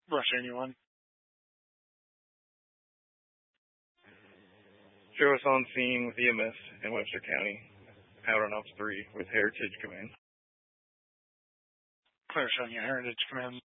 Rush anyone. Show us on scene with EMS in Webster County. Out on Ops 3 with Heritage Command. Clear showing you Heritage Command.